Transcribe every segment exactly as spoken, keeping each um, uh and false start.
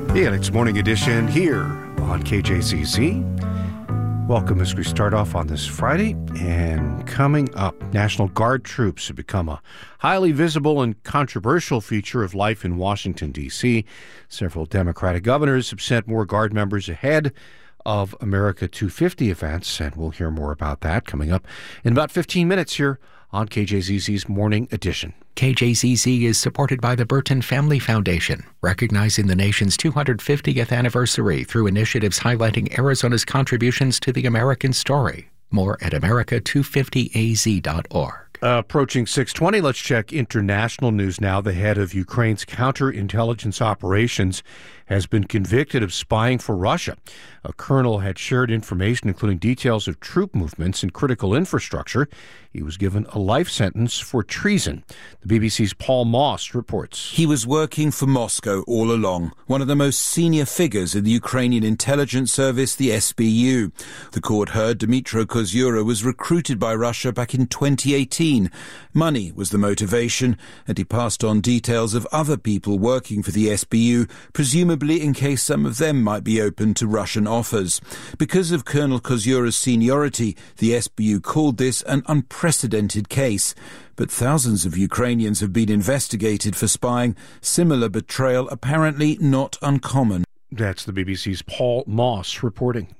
The Annex Morning Edition here on K J Z Z. Welcome as we start off on this Friday. And coming up, National Guard troops have become a highly visible and controversial feature of life in Washington, D C. Several Democratic governors have sent more Guard members ahead of America two fifty events, and we'll hear more about that coming up in about fifteen minutes here on K J Z Z's Morning Edition. K J Z Z is supported by the Burton Family Foundation, recognizing the nation's two hundred fiftieth anniversary through initiatives highlighting Arizona's contributions to the American story. More at America two fifty A Z dot org. Uh, approaching six twenty, let's check international news now. The head of Ukraine's counterintelligence operations has been convicted of spying for Russia. A colonel had shared information, including details of troop movements and critical infrastructure. He was given a life sentence for treason. The B B C's Paul Moss reports. He was working for Moscow all along, one of the most senior figures in the Ukrainian intelligence service, the S B U. The court heard Dmytro Kozura was recruited by Russia back in twenty eighteen. Money was the motivation, and he passed on details of other people working for the S B U, presumably in case some of them might be open to Russian offers. Because of Colonel Kozura's seniority, the S B U called this an unprecedented case. But thousands of Ukrainians have been investigated for spying. Similar betrayal apparently not uncommon. That's the B B C's Paul Moss reporting.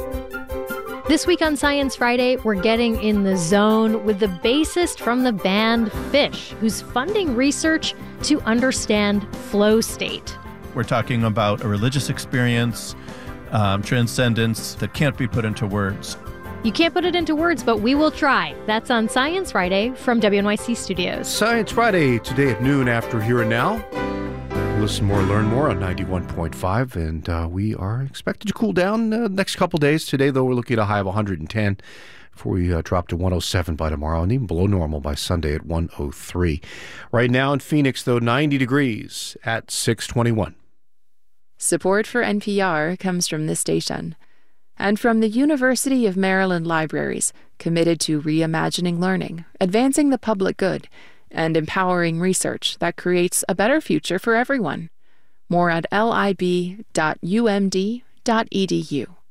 This week on Science Friday, we're getting in the zone with the bassist from the band Phish, who's funding research to understand flow state. We're talking about a religious experience, um, transcendence that can't be put into words. You can't put it into words, but we will try. That's on Science Friday from W N Y C Studios. Science Friday today at noon after Here and Now. Listen more, learn more on ninety-one point five, and uh, we are expected to cool down uh, next couple days. Today, though, we're looking at a high of one hundred ten before we uh, drop to one oh seven by tomorrow, and even below normal by Sunday at one oh three. Right now in Phoenix, though, ninety degrees at six twenty-one. Support for N P R comes from this station and from the University of Maryland Libraries, committed to reimagining learning, advancing the public good, and empowering research that creates a better future for everyone. More at lib dot u m d dot e d u.